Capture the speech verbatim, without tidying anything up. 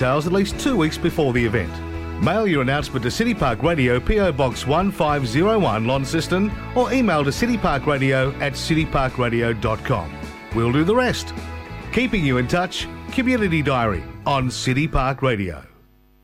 Details at least two weeks before the event. Mail your announcement to City Park Radio, P O Box one five zero one, Launceston, or email to cityparkradio at cityparkradio dot com. We'll do the rest. Keeping you in touch, Community Diary on City Park Radio.